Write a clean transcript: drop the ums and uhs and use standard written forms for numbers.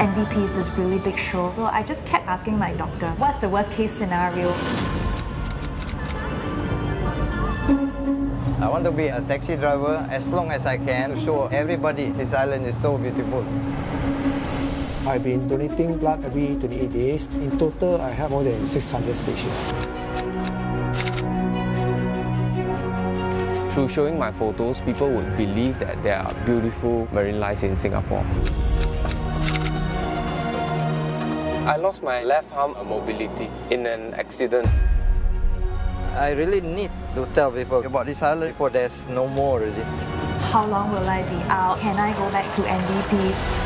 NDP is this really big show. So I just kept asking my doctor, what's the worst case scenario? I want to be a taxi driver as long as I can to show everybody this island is so beautiful. I've been donating blood every 28 days. In total, I have more than 600 patients. Through showing my photos, people would believe that there are beautiful marine life in Singapore. I lost my left arm mobility in an accident. I really need to tell people about this island before there's no more already. How long will I be out? Can I go back to NDP?